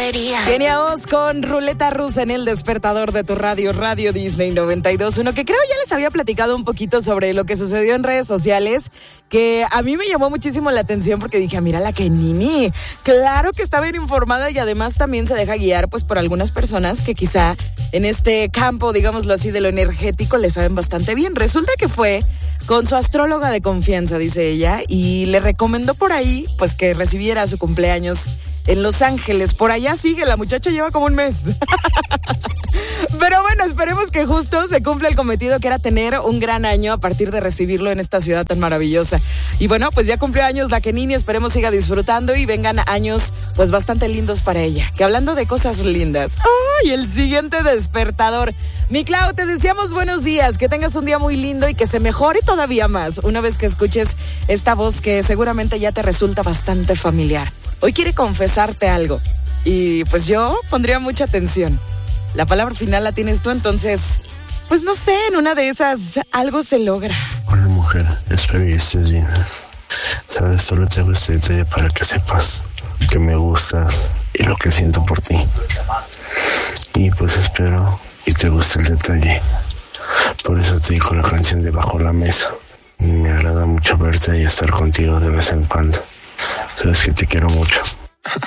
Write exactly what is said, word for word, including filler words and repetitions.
quería. Kenia Os con Ruleta Rusa en el despertador de tu radio, Radio Disney noventa y dos punto uno, que creo ya les había platicado un poquito sobre lo que sucedió en redes sociales, que a mí me llamó muchísimo la atención porque dije, mira la Kenini, claro que está bien informada y además también se deja guiar pues por algunas personas que quizá en este campo, digámoslo así, de lo energético le saben bastante bien. Resulta que fue con su astróloga de confianza, dice ella, y le recomendó por ahí pues que recibiera su cumpleaños en Los Ángeles. Por allá sigue, la muchacha lleva como un mes. Pero bueno, esperemos que justo se cumpla el cometido que era tener un gran año a partir de recibirlo en esta ciudad tan maravillosa. Y bueno, pues ya cumplió años la Kenini, esperemos siga disfrutando y vengan años pues bastante lindos para ella. Que hablando de cosas lindas, ¡ay! El siguiente despertador. Mi Clau, te deseamos buenos días, que tengas un día muy lindo y que se mejore todavía más una vez que escuches esta voz que seguramente ya te resulta bastante familiar. Hoy quiere confesarte algo y pues yo pondría mucha atención. La palabra final la tienes tú, entonces, pues no sé, en una de esas algo se logra. Hola mujer, espero que estés bien. Sabes, solo te hago este detalle para que sepas que me gustas y lo que siento por ti. Y pues espero que te guste el detalle. Por eso te digo la canción de Bajo la Mesa. Me agrada mucho verte y estar contigo de vez en cuando. Sabes que te quiero mucho.